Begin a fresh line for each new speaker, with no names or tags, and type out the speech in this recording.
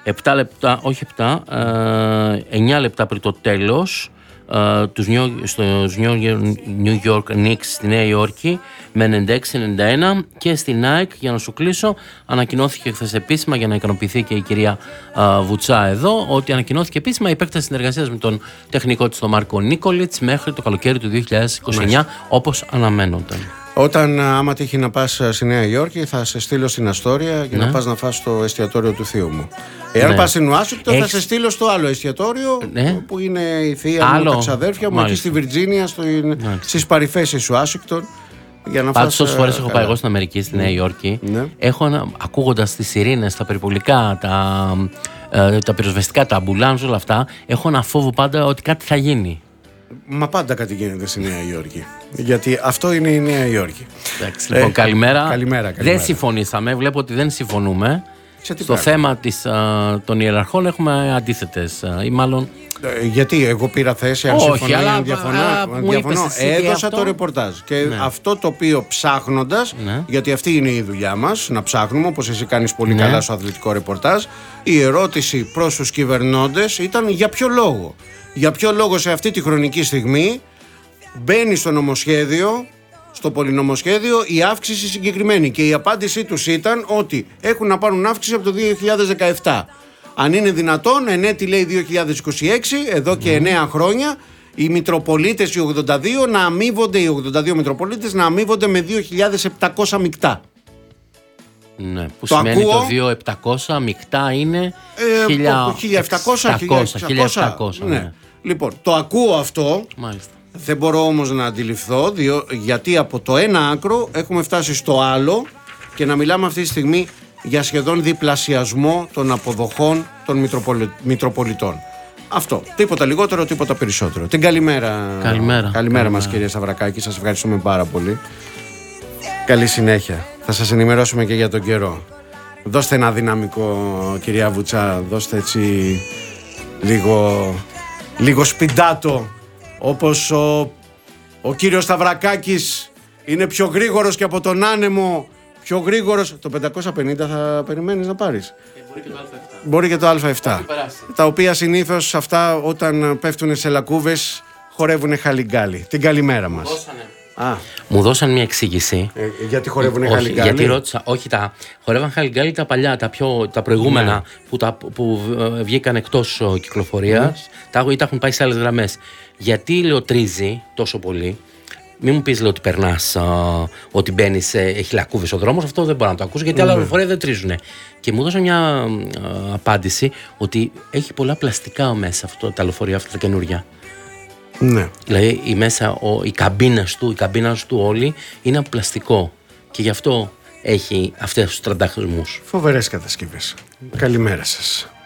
7 λεπτά, όχι 7, 9 λεπτά πριν το τέλος, στους New York Knicks στη Νέα Υόρκη με 96-91, και στη Nike, για να σου κλείσω, ανακοινώθηκε χθες επίσημα, για να ικανοποιηθεί και η κυρία Βουτσά εδώ, ότι ανακοινώθηκε επίσημα η επέκταση συνεργασίας με τον τεχνικό της τον Μάρκο Νίκολιτς μέχρι το καλοκαίρι του 2029, όπως αναμένονταν.
Όταν άμα τύχει να πας στη Νέα Υόρκη, θα σε στείλω στην Αστόρια για να πας να φας στο εστιατόριο του θείου μου. Εάν πας στην Ουάσιγκτον, θα σε στείλω στο άλλο εστιατόριο που είναι η θεία μου, τα ξαδέρφια μου, εκεί στη Βιρτζίνια, στις παρυφές της Ουάσιγκτον.
Πάντως τόσες φορές έχω πάει εγώ στην Αμερική, στη Νέα Υόρκη, ακούγοντας τις σιρήνες, τα περιπολικά, τα πυροσβεστικά, τα αμπουλάνς, όλα αυτά, έχω ένα φόβο πάντα ότι κάτι θα γίνει.
Μα πάντα κάτι γίνεται στη Νέα Υόρκη. Γιατί αυτό είναι η Νέα Υόρκη.
Εντάξει, λοιπόν, καλημέρα. Δεν συμφωνήσαμε, βλέπω ότι δεν συμφωνούμε. Στο θέμα των ιεραρχών έχουμε αντίθετες, ή μάλλον.
Γιατί εγώ πήρα θέση, αν συμφωνώ ή αν διαφωνώ. Έδωσα το ρεπορτάζ. Και αυτό το οποίο ψάχνοντας, γιατί αυτή είναι η δουλειά μας, να ψάχνουμε, όπως εσύ κάνεις πολύ καλά στο αθλητικό ρεπορτάζ, η ερώτηση προς τους κυβερνώντες ήταν για ποιο λόγο. Για ποιο λόγο σε αυτή τη χρονική στιγμή μπαίνει στο νομοσχέδιο, στο πολυνομοσχέδιο, η αύξηση συγκεκριμένη. Και η απάντησή τους ήταν ότι έχουν να πάρουν αύξηση από το 2017. Αν είναι δυνατόν, ενέτη λέει 2026, εδώ και 9 χρόνια, οι Μητροπολίτες οι 82 να αμείβονται, οι 82 Μητροπολίτες να αμείβονται με 2.700 μεικτά.
Ναι, που το σημαίνει ακούω, το 2.700 μεικτά είναι 1.700.
Ναι. Λοιπόν, το ακούω αυτό.
Μάλιστα.
Δεν μπορώ όμως να αντιληφθώ, γιατί από το ένα άκρο έχουμε φτάσει στο άλλο και να μιλάμε αυτή τη στιγμή για σχεδόν διπλασιασμό των αποδοχών των Μητροπολιτών. Αυτό. Τίποτα λιγότερο, τίποτα περισσότερο. Την καλημέρα. Καλημέρα μας, κυρία Σταυρακάκη. Σας ευχαριστούμε πάρα πολύ. Καλή συνέχεια. Θα σας ενημερώσουμε και για τον καιρό. Δώστε ένα δυναμικό, κυρία Βουτσά. Δώστε έτσι λίγο σπιντάτο. Όπως ο κύριος Σταυρακάκης είναι πιο γρήγορος και από τον άνεμο. Πιο γρήγορος. Το 550 θα περιμένεις να πάρεις. Μπορεί και το Α7. Τα οποία συνήθως αυτά όταν πέφτουν σε λακκούβες χορεύουν χαλιγκάλι. Την καλημέρα μας.
Μου δώσαν μια εξήγηση.
Γιατί χορεύουν χαλιγκάλι?
Γιατί ρώτησα, χορεύαν χαλιγκάλι τα παλιά, τα προηγούμενα που βγήκαν εκτός κυκλοφορίας, ή τα έχουν πάει σε άλλες γραμμές. Γιατί λεωτρίζει τόσο πολύ? Μην μου πεις, λέω, ότι περνάς, ότι μπαίνεις, έχει λακκούβες ο δρόμος. Αυτό δεν μπορώ να το ακούσω, γιατί άλλα λεωφορεία δεν τρίζουν. Και μου δώσαν μια απάντηση ότι έχει πολλά πλαστικά μέσα τα λεωφορεία αυτά τα καινούρια.
Ναι.
Δηλαδή η καμπίνα του όλη είναι από πλαστικό. Και γι' αυτό έχει αυτές τους τρανταχισμούς.
Φοβερές κατασκευές. Καλημέρα σας.